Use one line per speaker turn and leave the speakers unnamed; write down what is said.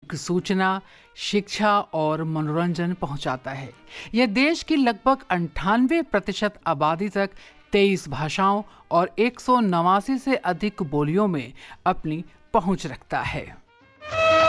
की सूचना, शिक्षा और मनोरंजन पहुंचाता है। यह देश की लगभग 98% आबादी तक 23 भाषाओं और 189 से अधिक बोलियों में अपनी पहुंच रखता है।